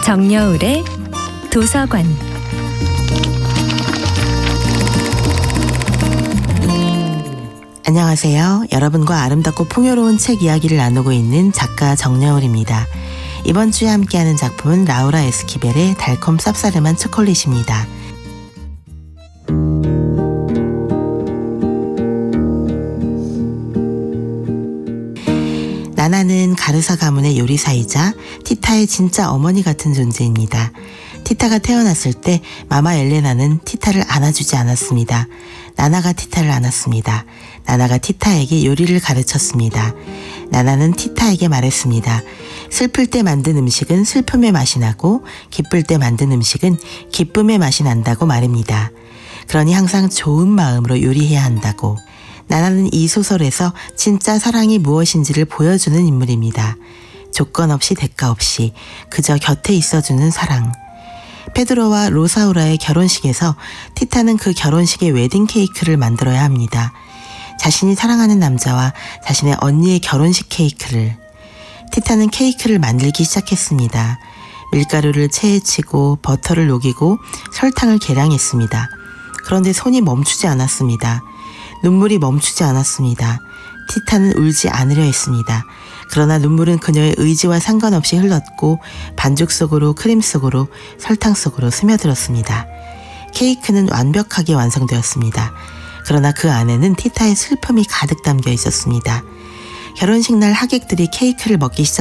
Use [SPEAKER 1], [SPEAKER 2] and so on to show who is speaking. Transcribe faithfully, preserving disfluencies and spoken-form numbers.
[SPEAKER 1] 정여울의 도서관.
[SPEAKER 2] 안녕하세요. 여러분과 아름답고 풍요로운 책 이야기를 나누고 있는 작가 정여울입니다. 이번 주에 함께하는 작품은 라우라 에스키벨의 달콤 쌉싸름한 초콜릿입니다. 나나는 가르사 가문의 요리사이자 티타의 진짜 어머니 같은 존재입니다. 티타가 태어났을 때 마마 엘레나는 티타를 안아주지 않았습니다. 나나가 티타를 안았습니다. 나나가 티타에게 요리를 가르쳤습니다. 나나는 티타에게 말했습니다. 슬플 때 만든 음식은 슬픔의 맛이 나고 기쁠 때 만든 음식은 기쁨의 맛이 난다고 말입니다. 그러니 항상 좋은 마음으로 요리해야 한다고. 나나는 이 소설에서 진짜 사랑이 무엇인지를 보여주는 인물입니다. 조건 없이 대가 없이 그저 곁에 있어주는 사랑. 페드로와 로사우라의 결혼식에서 티타는 그 결혼식의 웨딩 케이크를 만들어야 합니다. 자신이 사랑하는 남자와 자신의 언니의 결혼식 케이크를. 티타는 케이크를 만들기 시작했습니다. 밀가루를 체에 치고 버터를 녹이고 설탕을 계량했습니다. 그런데 손이 멈추지 않았습니다. 눈물이 멈추지 않았습니다. 티타는 울지 않으려 했습니다. 그러나 눈물은 그녀의 의지와 상관없이 흘렀고 반죽 속으로 크림 속으로 설탕 속으로 스며들었습니다. 케이크는 완벽하게 완성되었습니다. 그러나 그 안에는 티타의 슬픔이 가득 담겨 있었습니다. 결혼식 날 하객들이 케이크를 먹기 시작